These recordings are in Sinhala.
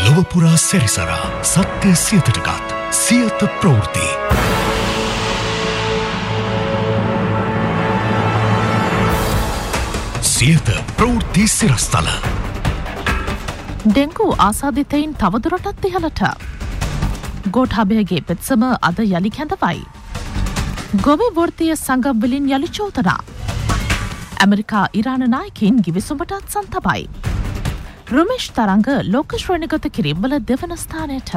ලොවපුරා සැරිසරා සත්‍ය සියතටගත් සියත ප්‍රවෘත්ති. සියත ප්‍රවෘත්ති සිරස්තල. ඩෙංගු ආසාදිතයින් තවදුරටත් ඉහළට. ගෝඨාභයගේ පෙත්සම අද යළි කැඳවයි. ගොවි වෘත්තීය සංගම් වලින් යළි චෝදනා. ඇමරිකා ඉරාන නායකින් ගිවිසුමටත් සන්තබයි. රුමේෂ් තරංග ලෝක ශ්‍රේණිගත කිරීම්වල දෙවන ස්ථානයට.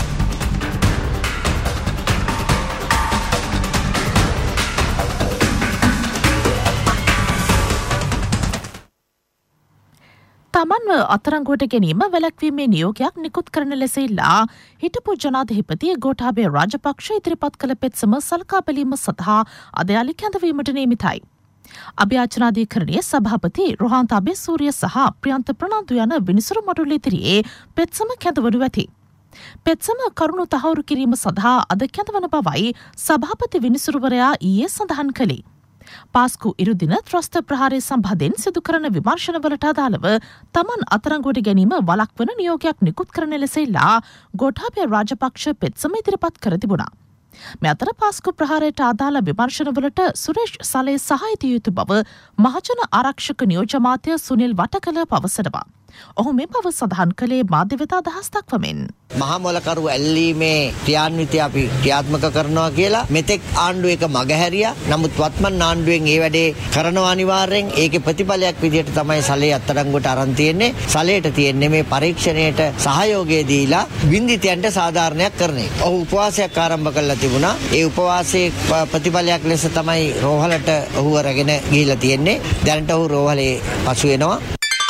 තමන්ව අත්අඩංගුවට ගැනීම වැළැක්වීමේ නියෝගයක් නිකුත් කරන ලෙස ඉල්ලා හිටපු ජනාධිපති ගෝඨාභය රාජපක්ෂ ඉදිරිපත් කළ පෙත්සම සලකා බැලීම සඳහා අද යළි කැඳවීමට නියමිතයි. අභ්‍යාචනාධිකරණයේ සභාපති රොහාන්ත අබේසූරිය සහ ප්‍රියන්ත ප්‍රනාන්දු යන විනිසුරු මඩුල්ල ඉදිරියේ පෙත්සම කැඳවනු ඇති. පෙත්සම කරුණු තහවුරු කිරීම සඳහා අද කැඳවන බවයි සභාපති විනිසුරුවරයා ඊයේ සඳහන් කළේ. පාස්කු ඉරුදින ත්‍රස්ත ප්‍රහාරය සම්බන්ධයෙන් සිදු කරන විමර්ශනවලට අදාළව තමන් අත්අඩංගුවට ගැනීම වළක්වන නියෝගයක් නිකුත් කරන ලෙස ඉල්ලා ගෝඨාභය රාජපක්ෂ පෙත්සම ඉදිරිපත් කර තිබුණා. මේ අතර පාස්කු ප්‍රහාරයට අදාළ විමර්ශනවලට සුරේෂ් සලේ සහාය දිය යුතු බව මහජන ආරක්ෂක නියෝජ්‍ය අමාත්‍ය සුනිල් වටකල පවසනවා. ඔහු මේ බව සඳහන් කළේ මාධ්‍ය වෙත අදහස් දක්වමින්. මහා මොලකරු ඇල්ලීමේ ක්‍රියාන්විතය අපි ක්‍රියාත්මක කරනවා කියලා මෙතෙක් ආණ්ඩුව එක මගහැරියා. නමුත් වත්මන් ආණ්ඩුවෙන් ඒ වැඩේ කරනවා අනිවාර්යෙන්. ඒකේ ප්‍රතිඵලයක් විදිහට තමයි සලේ අත්අඩංගුවට අරන් තියෙන්නේ. සලේට තියෙන්නේ මේ පරීක්ෂණයට සහයෝගය දීලා බින්දිතයන්ට සාධාරණයක් කරන එක. ඔහු උපවාසයක් ආරම්භ කළා තිබුණා. ඒ උපවාසයේ ප්‍රතිඵලයක් ලෙස තමයි රෝහලට ඔහුව රැගෙන ගිහිල්ලා තියෙන්නේ. දැනට ඔහු රෝහලේ පසු වෙනවා.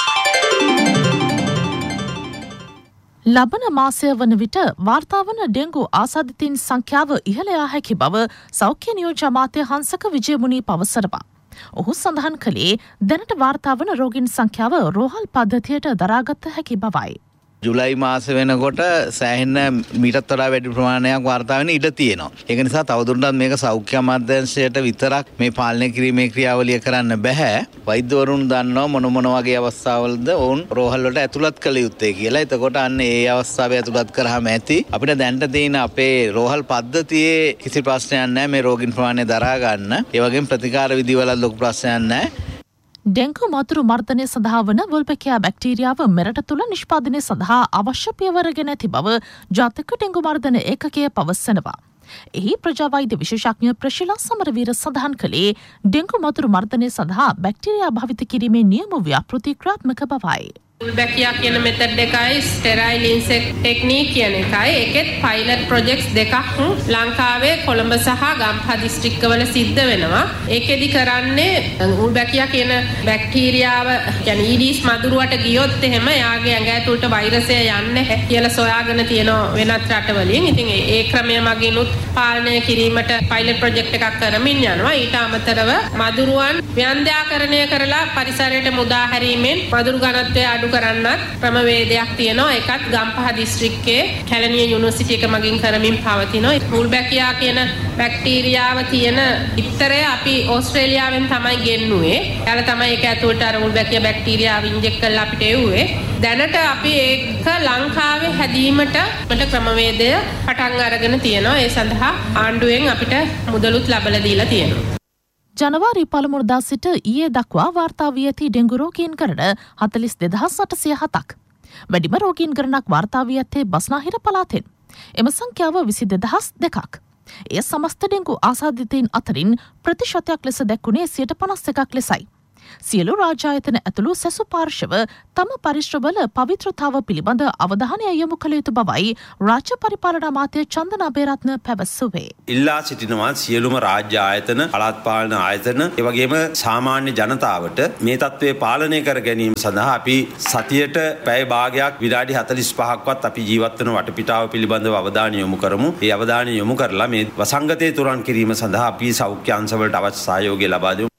ලබන මාසය වන විට වාර්තාවන ඩෙංගු ආසාදිතින් සංඛ්‍යාව ඉහළ යා හැකි බව සෞඛ්‍ය නියෝජ්‍ය අමාත්‍ය හංසක විජයමුණී පවසනවා. ඔහු සඳහන් කළේ දැනට වාර්තාවන රෝගීන් සංඛ්‍යාව රෝහල් පද්ධතියට දරාගත හැකි බවයි. ජුලයි මාස වෙනකොට සෑහෙන මීටත් වඩා වැඩි ප්‍රමාණයක් වාර්තා වෙන්න ඉඩ තියෙනවා. ඒක නිසා තවදුරටත් මේක සෞඛ්‍ය අමාත්‍යාංශයට විතරක් මේ පාලනය කිරීමේ ක්‍රියාවලිය කරන්න බෑ. වෛද්‍යවරුන් දන්නවා මොන වගේ අවස්ථාවලද ඔවුන් රෝහල් වලට ඇතුළත් කළ යුත්තේ කියලා. එතකොට අන්න ඒ අවස්ථාවේ ඇතුළත් කරාම ඇති. අපිට දැනට තියෙන අපේ රෝහල් පද්ධතියේ කිසි ප්‍රශ්නයක් නැහැ මේ රෝගීන් ප්‍රමාණය දරා ගන්න. ඒ වගේම ප්‍රතිකාර විධිවල ලොකු ප්‍රශ්නයක් නැහැ. ඩෙංගු මතුරු මර්ධනය සඳහා වන වොල්බෙකියා බැක්ටීරියාව මෙරට තුළ නිෂ්පාදනය සඳහා අවශ්‍ය පියවර ගෙන ඇති බව ජාතික ඩෙංගු මර්ධන ඒකකය පවසනවා. එහි ප්‍රජාවෛද්‍ය විශේෂඥ ප්‍රශීලා සමරවීර සඳහන් කළේ ඩෙංගු මතුරු මර්ධනය සඳහා බැක්ටීරියා භාවිත කිරීමේ නියම ව්‍යාපෘති ක්‍රියාත්මක බවයි. වොල්බෙකියා කියන මෙතඩ් එකයි ස්ටෙරයිල් ඉන්සෙක්ට් ටෙක්නික් කියන එකයි. ඒකෙත් පයිලට් ප්‍රොජෙක්ට්ස් දෙකක් ලංකාවේ කොළඹ සහ ගම්පහ දිස්ත්‍රික්කවල සිද්ධ වෙනවා. ඒකෙදි කරන්නේ වොල්බෙකියා කියන බැක්ටීරියාව කියන්නේ ඊඩීස් මදුරුවට ගියොත් එහෙම යාගේ ඇඟ ඇතුළට වෛරසය යන්නේ නැහැ කියලා සොයාගෙන තියෙනවා වෙනත් රටවලින්. ඉතින් ඒ ක්‍රමය මගිනුත් පාලනය කිරීමට පයිලට් ප්‍රොජෙක්ට් එකක් කරමින් යනවා. ඊට අමතරව මදුරුවන් ව්‍යන්ධාකරණය කරලා පරිසරයට මුදා හැරීමෙන් මදුරු ඝනත්වය අඩු කරන්නත් ක්‍රමවේදයක් තියෙනවා. ඒකත් ගම්පහ දිස්ත්‍රික්කයේ කැලණිය යුනිවර්සිටි එක මගින් කරමින් පවතිනවා. වොල්බෙකියා කියන බැක්ටීරියාව තියෙන ඉතරය අපි ඕස්ට්‍රේලියාවෙන් තමයි ගෙන්නුවේ. යාල තමයි ඒක ඇතුළට අර වොල්බෙකියා බැක්ටීරියාව ඉන්ජෙක්ට් කරලා අපිට එව්වේ. දැනට අපි ඒක ලංකාවේ හැදීමට ක්‍රමවේදය පටන් අරගෙන තියෙනවා. ඒ සඳහා ආණ්ඩුවෙන් අපිට මුදලුත් ලබලා දීලා තියෙනවා. ජනවාරි පළමුවනදා සිට ඊයේ දක්වා වාර්තා වී ඇති ඩෙංගු රෝගීන් ගණන 42807ක්. වැඩිම රෝගීන් ගණනක් වාර්තා වී ඇත්තේ බස්නාහිර පළාතෙන්. එම සංඛ්‍යාව 22002ක්. එය සමස්ත ඩෙංගු ආසාදිතයින් අතරින් ප්‍රතිශතයක් ලෙස දැක්ුණේ 51% ලෙසයි. සියලු රාජ්‍යායතන ඇතුළු සැසු පාර්ශව තම පරිශ්‍රවල පවිත්‍රතාව පිළිබඳ අවධානය යොමු කළ යුතු බවයි රාජ්‍ය පරිපාලන අමාත්‍ය චන්දන අබේරත්න පැවසුවේ. ඉල්ලා සිටිනවා සියලුම රාජ්‍ය ආයතන, පළාත් පාලන ආයතන, ඒ වගේම සාමාන්‍ය ජනතාවට මේ තත්ත්වය පාලනය කර ගැනීම සඳහා අපි සතියට පැය භාගයක් විනාඩි 45ක්වත් අපි ජීවත් වන වටපිටාව පිළිබඳව අවධානය යොමු කරමු. ඒ අවධානය යොමු කරලා මේ වසංගතය තුරන් කිරීම සඳහා අපි සෞඛ්‍ය අංශවලට අවශ්‍ය සහයෝගය ලබා දෙමු.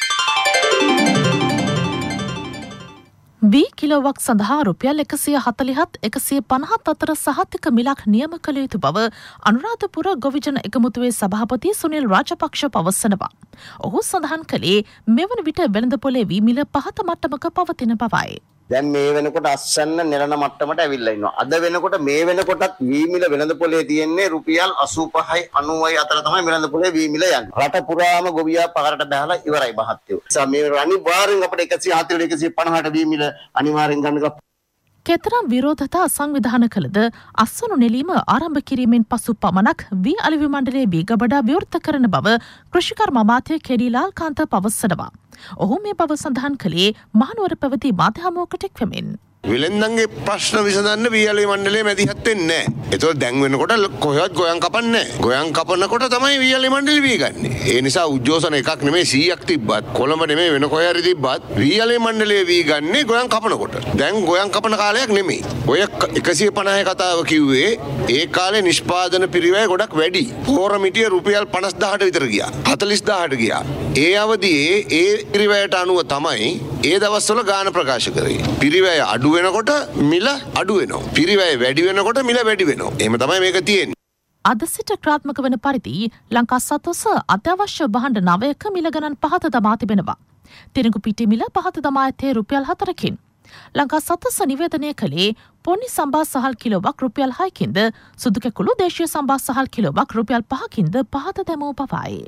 වී කිලෝවක් සඳහා රුපියල් 140ත් 150ත් අතර සහතික මිලක් නියම කළ යුතු බව අනුරාධපුර ගොවිජන එකමුතුවේ සභාපති සුනිල් රාජපක්ෂ පවසනවා. ඔහු සඳහන් කළේ මෙවන විට වෙළඳපොලේ වී මිල පහත මට්ටමක පවතින බවයි. දැන් මේ වෙනකොට අස්සන්න නෙරණ මට්ටමට ඇවිල්ලා ඉන්නවා. අද වෙනකොට මේ වෙනකොටත් වීමිල වෙළඳ පොලේ තියෙන්නේ රුපියල් 85යි 90යි අතර තමයි වෙළඳ පොලේ වීමිල යන්නේ. රට පුරාම ගොවියා පහරට බහලා ඉවරයි මහත්තයෝ. මේ අනිවාර්යෙන් අපිට 140 150ට වීමිල අනිවාර්යෙන් ගන්න. කෙතරම් විරෝධතා සංවිධාන කළද අස්වනු නෙලීම ආරම්භ කිරීමෙන් පසු පමණක් වී අලෙවි මණ්ඩලයේ වී ගබඩා විවෘත කරන බව කෘෂිකර්ම අමාත්‍ය කෙඩිලාල් කාන්ත පවසනවා. ඔහු මේ බව සඳහන් කළේ මහනුවර පැවති මාධ්‍ය හමුවකට එක්වමින්. වෙලෙන්දන්ගේ ප්‍රශ්න විසඳන්න වීඇලේ මණ්ඩලයේ මැදිහත් වෙන්නේ නැහැ. ඒතකොට දැන් වෙනකොට කොහෙවත් ගොයන් කපන්නේ නැහැ. ගොයන් කපනකොට තමයි වීඇලේ මණ්ඩලෙ වී ගන්නෙ. ඒ නිසා උද්ඝෝෂණ එකක් නෙමෙයි 100ක් තිබ්බත් කොළඹ නෙමෙයි වෙන කොහේ හරි තිබ්බත් වීඇලේ මණ්ඩලයේ වී ගන්නෙ ගොයන් කපනකොට. දැන් ගොයන් කපන කාලයක් නෙමෙයි. ඔය 150 කතාව කිව්වේ ඒ කාලේ නිෂ්පාදන පිරිවැය ගොඩක් වැඩි. පෝරමිටිය රුපියල් 50000ට විතර ගියා. 40000ට ගියා. ඒ අවදියේ ඒ පිරිවැයට අනුව තමයි ඒ දවස්වල ගාන ප්‍රකාශ කරේ. පිරිවැය අඩු වෙනකොට මිල අඩු වෙනවා. පිරිවැය වැඩි වෙනකොට මිල වැඩි වෙනවා. එහෙම තමයි මේක තියෙන්නේ. අද සිට ක්‍රියාත්මක වන පරිදි ලංකා සතොස අත්‍යවශ්‍ය භාණ්ඩ 9ක මිල ගණන් පහත දමා තිබෙනවා. තිරිඟු පිටි මිල පහත දමා ඇත්තේ රුපියල් 4කින්. ලංකා සතොස නිවේදනය කළේ පොන්නි සම්බා සහල් කිලෝවක් රුපියල් 6කින්ද සුදු කැකුළු දේශීය සම්බා සහල් කිලෝවක් රුපියල් 5කින්ද පහත දැමූ බවයි.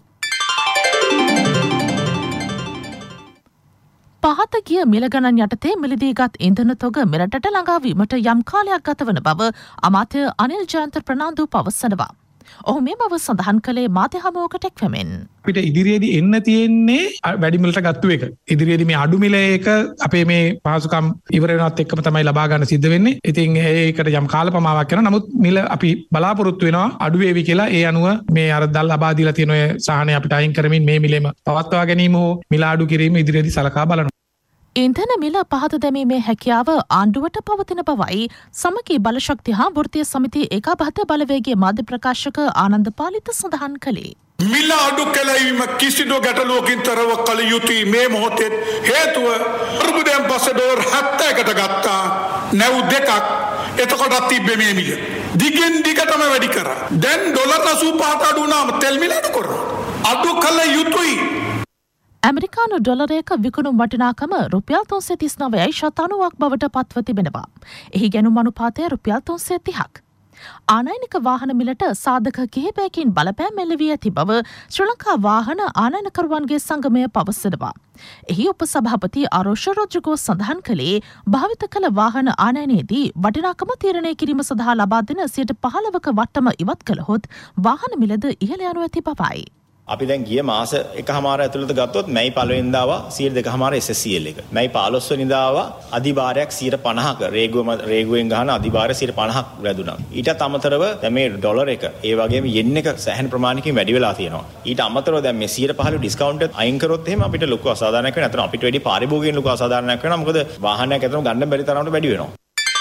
පහත ගිය මිල ගණන් යටතේ මිලදීගත් ඉන්ධන තොග මෙරටට ළඟාවීමට යම් කාලයක් ගතවන බව අමාත්‍ය අනිල් ජයන්ත ප්‍රනාන්දු පවසනවා. ඔහු මේ බව සඳහන් කළේ මාධ්‍ය හමුවකට එක්වමින්. අපිට ඉදිරියේදී එන්න තියෙන්නේ වැඩි මිලට ගත්තු එක. ඉදිරියේදී මේ අඩු මිල එක අපේ මේ පහසුකම් ඉවර වෙනවත් එක්කම තමයි ලබා ගන්න සිද්ධ වෙන්නේ. ඉතින් ඒකට යම් කාලපමාවක් යනවා. නමුත් මිල අපි බලාපොරොත්තු වෙනවා අඩු වේවි කියලා. ඒ අනුව මේ අර දල් ලබා දීලා තියෙන ඔය සහනය අපිට අයින් කරමින් මේ මිලෙම පවත්වා ගැනීම හෝ මිල අඩු කිරීම ඉදිරියේදී සලකා බලනවා. ඉන්ධන මිල පහත දැමීමේ හැකියාව ආණ්ඩුවට පවතින බවයි සමගී බලශක්ති හා වෘත්තීය සමිති ඒකාබද්ධ බලවේගයේ මාධ්‍ය ප්‍රකාශක ආනන්ද පාලිත සඳහන් කළේ. මිල අඩු කැලවීම කිසිදු ගැටලුවකින් තොරව කළ යුතුයි. මේ මොහොතේ හේතුව අර්බුදයෙන් පස්සේ ඩොලර් 70කට ගත්තා. නැව් දෙකක් එතකොටත් තිබ්බේ මේ මිල. දිගින් දිගටම වැඩි කරා. දැන් ඩොලර් 85ට අඩු වුණාම තෙල් මිල අඩු කරනවා. අඩු කළ යුතුයි. ඇමරිකානු ඩොලරයක විකුණුම් වටිනාකම රුපියල් 339.90ක් බවට පත්ව තිබෙනවා. එහි ගැනුම් අනුපාතය රුපියල් 330ක්. ආනයනික වාහන මිලට සාධක කිහිපයකින් බලපෑම් එල්ල වී ඇති බව ශ්‍රී ලංකා වාහන ආනයනකරුවන්ගේ සංගමය පවසනවා. එහි උපසභාපති ආරෝෂ රොඩ්රිගෝ සඳහන් කළේ භාවිත කළ වාහන ආනයනයේදී වටිනාකම තීරණය කිරීම සඳහා ලබා දෙන 15%ක වට්ටම ඉවත් කළහොත් වාහන මිලද ඉහළ යනු ඇති බවයි. අපි දැන් ගිය මාස එකමාර ඇතුළත ගත්තොත් මැයි 1 වෙනිදා ආවා 2.5 SSCL එක. මැයි 15 වෙනිදා ආවා අධිභාරයක් 50%ක රේගුවෙන් ගහන අධිභාරය 50%ක් වැඩුණා. ඊටත් අමතරව දැන් මේ ඩොලර් එක ඒ වගේම යෙන් එක සෑහෙන ප්‍රමාණයකින් වැඩි වෙලා තියෙනවා. ඊට අමතරව දැන් මේ 115 ඩිස්කවුන්ට් එක අයින් කරොත් එහෙම අපිට ලොකු අසාධාරණයක් වෙනවා. අතන අපිට වැඩි පාරිභෝගිකයන් ලොකු අසාධාරණයක් වෙනවා. මොකද වාහනයක් අතන ගන්න බැරි තරමට වැඩි වෙනවා.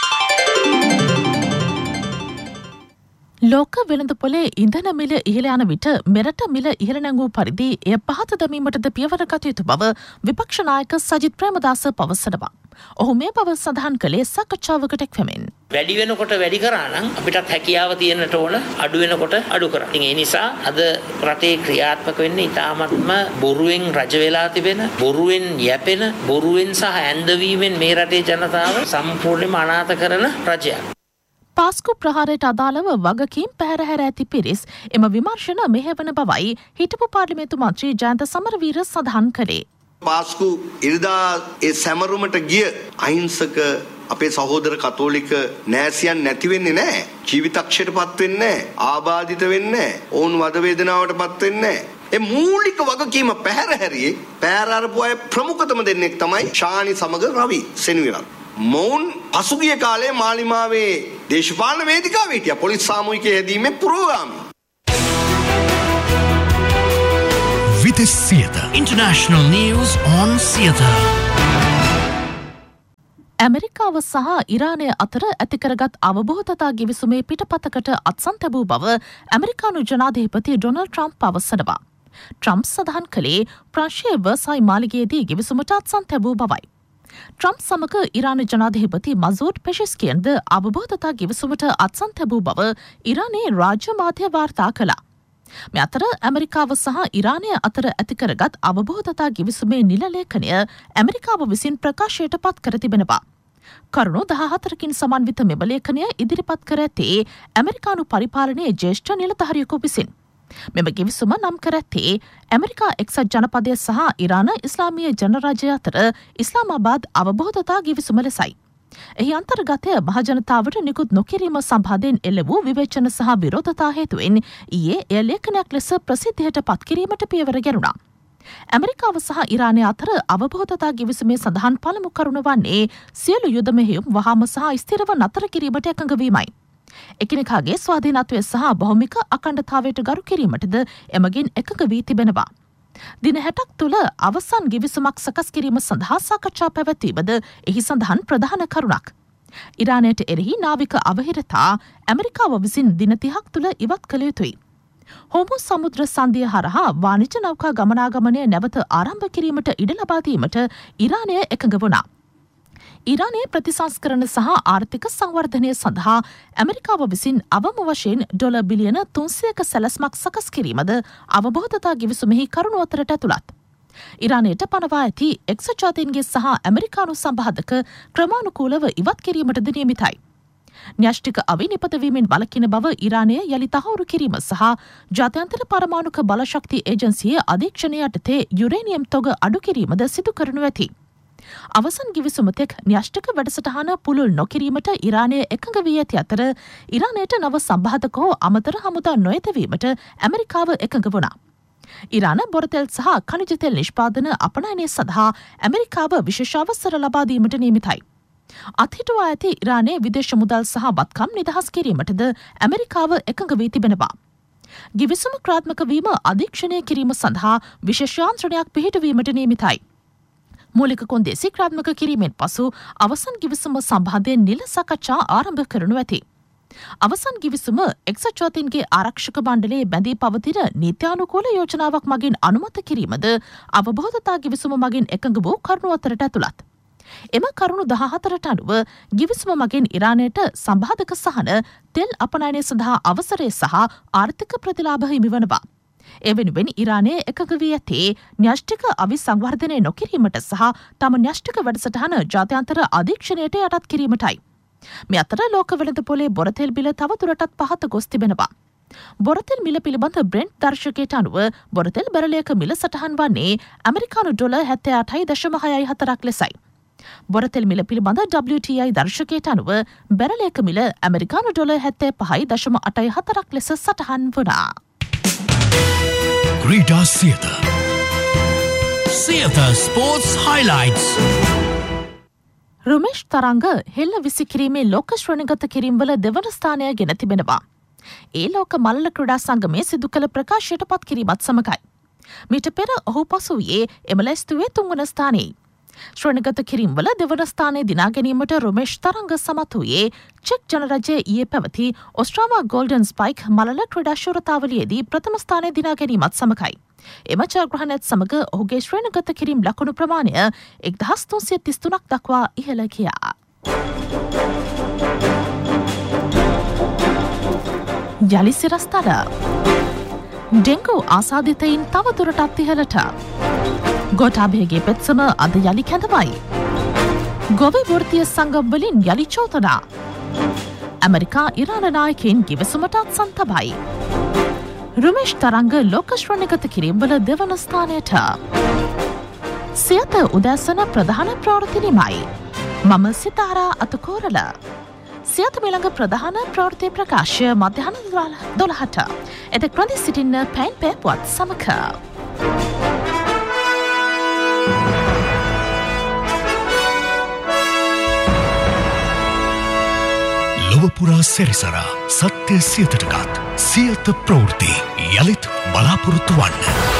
ලෝක වෙළඳ පොලේ ඉන්ධන මිල ඉහළ යන විට මෙරට මිල ඉහළ නැංවූ පරිදි එය පහත දැමීමටද පියවර ගත යුතු බව විපක්ෂ නායක සජිත් ප්‍රේමදාස පවසනවා. ඔහු මේ බව සඳහන් කළේ සාකච්ඡාවකට එක්වමින්. වැඩි වෙනකොට වැඩි කරා නම් අපිටත් හැකියාව තියෙන්නට ඕන අඩු වෙනකොට අඩු කරා. ඉතින් ඒ නිසා අද රටේ ක්‍රියාත්මක වෙන්නේ ඊටාත්ම බොරුවෙන් රජ වෙලා තිබෙන, බොරුවෙන් යැපෙන, බොරුවෙන් සහ ඇන්දවීමෙන් මේ රටේ ජනතාව සම්පූර්ණයෙන්ම අනාථ කරන රජයක්. පාස්කු ප්‍රහාරයට අදාළව වගකීම් පැහැරහැර ඇති පිරිස් එම විමර්ශන මෙහෙවන බවයි හිටපු පාර්ලිමේන්තු මන්ත්‍රී ජයන්ත සමරවීර සඳහන් කළේ. පාස්කු ඉරිදා ඒ සැමරුමට ගිය අහිංසක අපේ සහෝදර කතෝලික නෑසියන් නැති වෙන්නේ නැහැ. ජීවිතක්ෂයටපත් වෙන්නේ නැහැ. ආබාධිත වෙන්නේ නැහැ. ඔවුන් වද වේදනාවටපත් වෙන්නේ නැහැ. ඒ මූලික වගකීම පැහැරහැරියේ පැහැරහරපු අය ප්‍රමුඛතම දෙන්නෙක් තමයි ශානි සමග රවි සෙනවිරත්. මොවුන් පසුගිය කාලේ මාලිමාවේ දේශපාලන වේදිකාවේ හිටියා police සාමූහිකය හැදීමේ පුරෝගාමී. Vitis Theatre International News on Theatre. ඇමරිකාව සහ ඉරානය අතර ඇතිකරගත් අවබෝධතා ගිවිසුමේ පිටපතකට අත්සන් තැබූ බව ඇමරිකානු ජනාධිපති ඩොනල්ඩ් ට්‍රම්ප් පවසනවා. ට්‍රම්ප් සඳහන් කළේ ප්‍රංශයේ වර්සායි මාලිගයේදී ගිවිසුමට අත්සන් තැබූ බවයි. ට්‍රම්ප් සමග ඉරාන ජනාධිපති මසූඩ් පෙෂෙස්කියන්ද අවබෝධතා ගිවිසුමට අත්සන් තැබූ බව ඉරානයේ රාජ්‍ය මාධ්‍ය වාර්තා කළා. මේ අතර ඇමරිකාව සහ ඉරානය අතර ඇතිකරගත් අවබෝධතා ගිවිසුමේ නිල ලේඛනය ඇමරිකාව විසින් ප්‍රකාශයට පත් කර තිබෙනවා. කරුණු 14කින් සමන්විත මෙම ලේඛනය ඉදිරිපත් කර ඇත්තේ ඇමරිකානු පරිපාලනයේ ජ්‍යෙෂ්ඨ නිලධාරියෙකු විසින්. මෙම ගිවිසුම නම් කර ඇත්තේ ඇමරිකා එක්සත් ජනපදය සහ ඉරාන ඉස්ලාමීය ජනරාජ්‍ය අතර ඉස්ලාමාබාද් අවබෝධතා ගිවිසුම ලෙසයි. එහි අන්තර්ගතය මහජනතාවට නිකුත් නොකිරීම සම්බන්ධයෙන් එල්ල වූ විවේචන සහ විරෝධතා හේතුවෙන් ඊයේ එය ලේඛනයක් ලෙස ප්‍රසිද්ධියට පත් කිරීමට පියවර ගැනුණා. ඇමරිකාව සහ ඉරානය අතර අවබෝධතා ගිවිසුමේ සඳහන් පළමු කරුණ වන්නේ සියලු යුද මෙහෙයුම් වහාම සහ ස්ථිරව නතර කිරීමට එකඟ වීමයි. එකිනෙකාගේ ස්වාධීනත්වය සහ භෞමික අඛණ්ඩතාවයට ගරු කිරීමටද එමගින් එකඟ වී තිබෙනවා. දින 60ක් තුළ අවසන් ගිවිසුමක් සකස් කිරීම සඳහා සාකච්ඡා පැවැත්වීමද එහි සඳහන් ප්‍රධාන කරුණක්. ඉරානයට එරෙහි නාවික අවහිරතා ඇමරිකාව විසින් දින 30ක් තුළ ඉවත් කළ යුතුයි. හෝමුස් සමුද්‍ර සංධිය හරහා වාණිජ නෞකා ගමනාගමනය නැවත ආරම්භ කිරීමට ඉඩ ලබා දීමට ඉරානය එකඟ වුණා. ඉරානයේ ප්‍රතිසංස්කරණ සහ ආර්ථික සංවර්ධනය සඳහා ඇමරිකාව විසින් අවම වශයෙන් ඩොලර් බිලියන 300ක සැලැස්මක් සකස් කිරීමද අවබෝධතා ගිවිසුමෙහි කරුණු අතරට ඇතුළත්. ඉරානයට පනවා ඇති එක්සත් ජාතීන්ගේ සහ ඇමරිකානු සම්බාධක ක්‍රමානුකූලව ඉවත් කිරීමටද නියමිතයි. න්‍යෂ්ටික අවි නිපදවීමෙන් වළකින බව ඉරානය යළි තහවුරු කිරීම සහ ජාත්‍යන්තර පරමාණුක බලශක්ති ඒජන්සියේ අධීක්ෂණය යටතේ යුරේනියම් තොග අඩු කිරීමද සිදු කරනු ඇති. අවසන් ගිවිසුම තෙක් න්‍යෂ්ටික වැඩසටහන පුළුල් නොකිරීමට ඉරානය එකඟ වී ඇති අතර ඉරානයට නව සම්බාධක හෝ අමතර හමුදා නොයැතවීමට ඇමරිකාව එකඟ වුණා. ඉරාන බොරතෙල් සහ ඛනිජ තෙල් නිෂ්පාදන අපනයනය සඳහා ඇමරිකාව විශේෂාවසර ලබා දීමට නියමිතයි. අත්හිටුවා ඇති ඉරානයේ විදේශ මුදල් සහ වත්කම් නිදහස් කිරීමටද ඇමරිකාව එකඟ වී තිබෙනවා. ගිවිසුම ක්‍රියාත්මක වීම අධීක්ෂණය කිරීම සඳහා විශේෂාන්ත්‍රණයක් පිහිටවීමට නියමිතයි. මූලික කොන්දේසි ක්‍රියාත්මක කිරීමෙන් පසු අවසන් ගිවිසුම සම්බන්ධයෙන් නිල සාකච්ඡා ආරම්භ කරනු ඇති. අවසන් ගිවිසුම එක්සත් ජාතීන්ගේ ආරක්ෂක මණ්ඩලයේ බැඳී පවතින නීත්‍යානුකූල යෝජනාවක් මගින් අනුමත කිරීමද අවබෝධතා ගිවිසුම මගින් එකඟ වූ කරුණු අතරට ඇතුළත්. එම කරුණු 14ට අනුව ගිවිසුම මගින් ඉරානයට සම්බාධක සහන තෙල් අපනයනය සඳහා අවසරය සහ ආර්ථික ප්‍රතිලාභ හිමිවනවා. ඒ වෙනුවෙන් ඉරානය එකඟ වී ඇත්තේ න්‍යෂ්ටික අවි සංවර්ධනය නොකිරීමට සහ තම න්‍යෂ්ටික වැඩසටහන ජාත්‍යන්තර අධීක්ෂණයට යටත් කිරීමටයි. මේ අතර ලෝක වෙළඳපොලේ බොරතෙල් බිල තවදුරටත් පහත ගොස් තිබෙනවා. බොරතෙල් මිල පිළිබඳ බ්‍රෙන්ට් දර්ශකයට අනුව බොරතෙල් බැරලයක මිල සටහන් වන්නේ ඇමරිකානු ඩොලර් 78.64ක් ලෙසයි. බොරතෙල් මිල පිළිබඳ WTI දර්ශකයට අනුව බැරලයක මිල ඇමරිකානු ඩොලර් 75.84ක් ලෙස සටහන් වුණා. ක්‍රීඩා සියත ස්පෝර්ට්ස් හයිලයිට්ස්. රුමේෂ් තරංග හෙල්ල විසිකිරීමේ ලෝක ශ්‍රේණිගත කිරීම්වල දෙවන ස්ථානය ගෙන තිබෙනවා. ඒ ලෝක මල්ල ක්‍රීඩා සංගමයේ සිදු කළ ප්‍රකාශයට පත් කිරීමත් සමගයි. මීට පෙර ඔහු පසුවියේ එම ලැයිස්තුවේ තුන්වන ස්ථානයේ. ශ්‍රේණිගත කිරීම්වල දෙවන ස්ථානයේ දිනා ගැනීමට රුමේෂ් තරංග සමත් වූයේ චෙක් ජනරජයේ ඊයේ පැවති ඔස්ට්‍රාමා ගෝල්ඩන් ස්පයික් මලල ක්‍රීඩා ශූරතාවලියේදී ප්‍රථම ස්ථානය දිනා ගැනීමත් සමගයි. එම ජයග්‍රහණයත් සමග ඔහුගේ ශ්‍රේණිගත කිරීම් ලකුණු ප්‍රමාණය 1333ක් දක්වා ඉහළ ගියා. යලි සිරස්තල ඩෙංගු ආසාදිතයින් තවදුරටත් ඉහළට. ගෝඨාභයගේ පෙත්සම අද යලි කැඳවයි. ගොවි වෘත්තීය සංගම් වලින් යලි චෝදනා. ඇමරිකා ඉරාන නායකයින් ගිවිසුමට අත්සන් තබයි. රුමේෂ් තරංග ලෝක ශ්‍රේණිගත කිරීම්වල දෙවන ස්ථානයට. සියත උදැසන ප්‍රධාන ප්‍රවෘත්ති නිමයි. මම සිතාරා අතකෝරල. සියත මිළඟ ප්‍රධාන ප්‍රවෘත්ති ප්‍රකාශය මධ්‍යහන 12ට. එතෙක් රැඳී සිටින්න පැන් පෑපුවත් සමග. ලොවපුරා සැරිසරා සත්‍ය සියතටගත් සියත ප්‍රවෘත්ති යළිත් බලාපොරොත්තු වන්න.